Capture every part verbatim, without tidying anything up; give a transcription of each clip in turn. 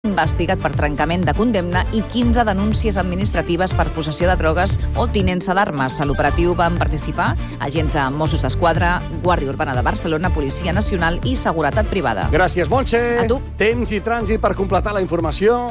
investigat per trencament de condemna i quinze denúncies administratives per possessió de drogues o tinença d'armes. A l'operatiu van participar agents de Mossos d'Esquadra, Guàrdia Urbana de Barcelona, Policia Nacional i Seguretat Privada. Gràcies, Montse. A tu. Temps i trànsit per completar la informació.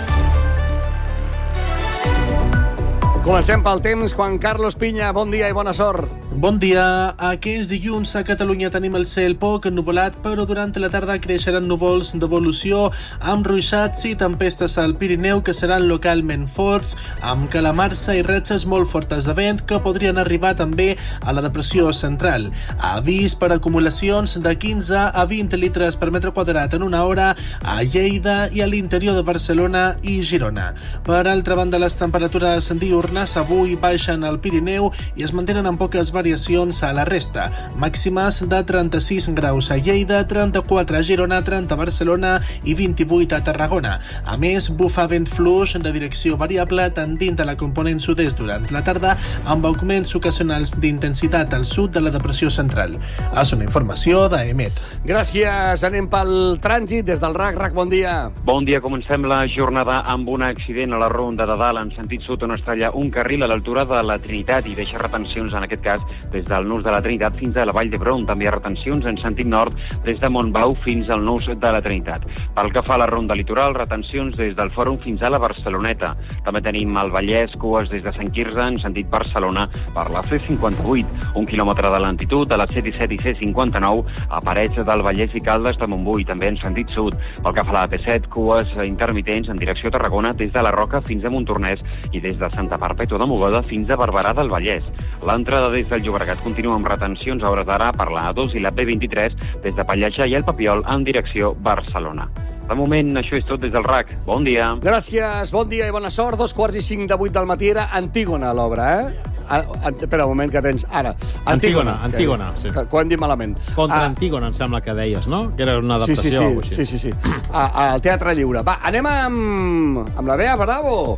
Comencem pel temps. Juan Carlos Piña, bon dia i bona sort. Bon dia. Aquest dilluns a Catalunya tenim el cel poc ennuvolat, però durant la tarda creixeran núvols d'evolució amb ruixats i tempestes al Pirineu que seran localment forts, amb calamarsa i ratxes molt fortes de vent que podrien arribar també a la depressió central. Avís per acumulacions de quinze a vint litres per metre quadrat en una hora a Lleida i a l'interior de Barcelona i Girona. Per altra banda, les temperatures diürnes avui baixen al Pirineu i es mantenen amb poques variacions a la resta. Màximes de trenta-sis graus a Lleida, trenta-quatre a Girona, trenta a Barcelona i vint-i-vuit a Tarragona. A més, bufa vent fluix de direcció variable tendint a la component sud-est durant la tarda, amb augments ocasionals d'intensitat al sud de la depressió central. És una informació d'Emet. Gràcies. Anem pel trànsit des del R A C. R A C, bon dia. Bon dia. Comencem la jornada amb un accident a la Ronda de Dalt en sentit sud, on es talla un carril a l'altura de la Trinitat i deixa retencions, en aquest cas, des del nus de la Trinitat fins a la Vall d'Hebron. També hi ha retencions en sentit nord des de Montbau fins al nus de la Trinitat. Pel que fa a la Ronda Litoral, retencions des del Fòrum fins a la Barceloneta. També tenim al Vallès, cues des de Sant Quirze en sentit Barcelona per la C cinquanta-vuit, un quilòmetre de lentitud a la C disset i C cinquanta-nou a Parets del Vallès i Caldes de Montbui, també en sentit sud. Pel que fa a la A P set, cues intermitents en direcció a Tarragona des de la Roca fins a Montornès i des de Santa Perpètua de Mogoda fins a Barberà del Vallès. L'entrada des del Llobregat continua amb retencions a hores d'ara per la A dos i la B vint-i-tres des de Pallejà i el Papiol en direcció Barcelona. De moment, això és tot des del R A C. Bon dia. Gràcies, bon dia i bona sort. Dos quarts i cinc de vuit del matí era Antígona, l'obra, eh? Ah, espera un moment que tens ara. Antígona, Antígona, sí. Que, que ho hem dit malament. Contra ah, Antígona, em sembla que deies, no? Que era una adaptació. Sí, sí, sí, o alguna cosa sí, sí, sí. A, al Teatre Lliure. Va, anem amb, amb la Bea Bravo.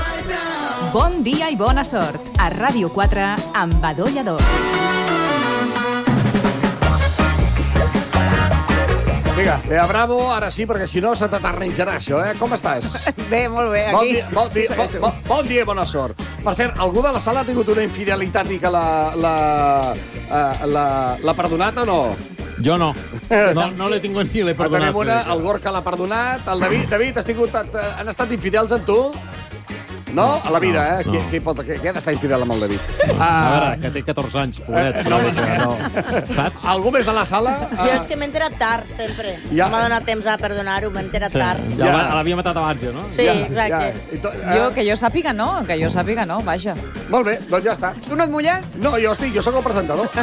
Bon dia i bona sort. A Ràdio quatre, amb Badó Lledó. Vinga, Bea Bravo, ara sí, perquè si no se t'aterrenjarà això, eh? Com estàs? Bé, molt bé, aquí. Bon dia, bon dia, bon, bon, bon dia i bona sort. Per cert, algú de la sala ha tingut una infidelitat i que l'ha la, la, la, la perdonat o no? Jo no. No, no l'he tingut ni l'he perdonat. Tenim una, el Gorka l'ha perdonat, el David, David, has tingut, han estat infidels amb tu? No? A la vida, eh? No. Qui, qui, pot, qui, qui ha d'estar infidel amb el David? Uh, a veure, que té catorze anys, pobret. Eh, no, no, no. Saps? Algú més de la sala? Jo és que m'he enterat tard, sempre. Ja. No m'ha donat temps a perdonar-ho, m'he enterat Sí, tard. ja, Ja. ja. L'havia matat abans, jo, no? Sí, Ja, exacte. ja. To, eh? Jo, que jo sàpiga no, que jo sàpiga no, vaja. Molt bé, doncs ja està. Tu no et mulles? No, jo estic, jo sóc el presentador.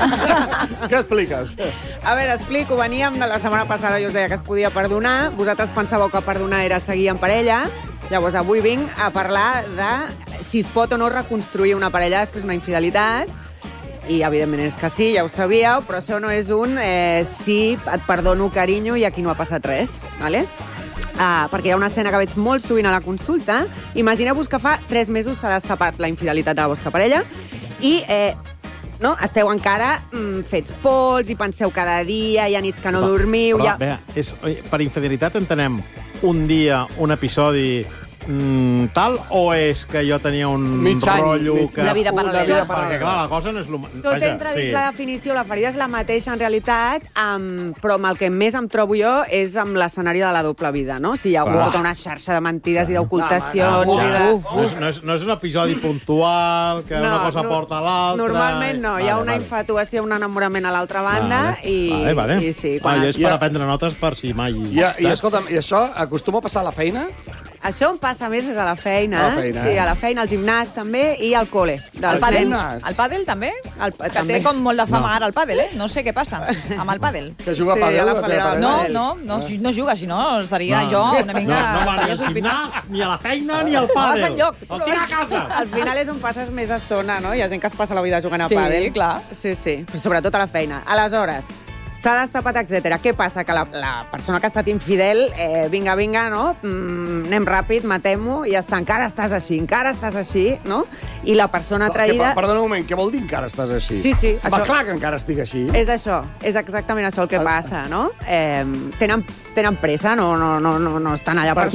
Què expliques? A veure, explico. Veníem de la setmana passada, jo us deia que es podia perdonar. Vosaltres pensàveu que perdonar era seguir en parella. Llavors, avui vinc a parlar de si es pot o no reconstruir una parella després d'una infidelitat. I, evidentment, és que sí, ja ho sabíeu, però això no és un eh, sí, et perdono, carinyo, i aquí no ha passat res, ¿vale? Ah, perquè hi ha una escena que veig molt sovint a la consulta. Imagineu-vos que fa tres mesos s'ha destapat la infidelitat de la vostra parella i eh, no, esteu encara mm, fets pols i penseu cada dia, hi ha nits que no Però, dormiu... Però, ja... bé, és, per infidelitat entenem un dia, un episodi mm, tal, o és que jo tenia un Mig any, rotllo mig- que... Una vida paral·lela. Una vida Perquè, paral·lela. clar, la cosa no és... Lo... Tot Vaja, entra dins sí. la definició, la ferida és la mateixa en realitat, um, però amb el que més em trobo jo és amb l'escenari de la doble vida, no? Si hi ha hagut Clar. tota una xarxa de mentides i d'ocultacions... No, i de... Uf, no, és, no, és, no és un episodi puntual, que no, una cosa no, porta a l'altra... Normalment no, hi ha vale, una vale. infatuació, un enamorament a l'altra banda Vale. i, Vale, vale. i sí. Quan Quan jo es... és per Ja. aprendre notes per si mai... I, i, escolta'm, i això acostuma a passar a la feina? Això em passa més és a la feina, A la feina, sí, eh? a la feina, al gimnàs també i al col·le. El Dels pàdel, nens. el pàdel també? El, Que també. té com molt de fama No. ara el pàdel, eh? No sé què passa amb el pàdel. Que juga Sí, a pàdel? a la la teva falera del parella? No, pàdel. no, no, no juga, si no estaria No. jo una No, mica... no va ni al estaria sospitant. gimnàs, ni a la feina, ni al No vas pàdel. enlloc. El tira a casa. Al final és on passes més estona, no? Hi ha gent que es passa la vida jugant a Sí, pàdel. clar. Sí, sí, però sobretot a la feina. Aleshores, s'ha destapat, etcètera. Què passa? Que la, la persona que ha estat infidel, eh, vinga, vinga, no? Mm, anem ràpid, matem-ho, i ja està. Encara estàs així, encara estàs així, no? I la persona traïda... Que, perdona un moment, què vol dir encara estàs així? Sí, sí. Va, això... clar que encara estic així. És això, és exactament això el que passa, no? Eh, tenen, tenen pressa, no, no, no, no estan allà per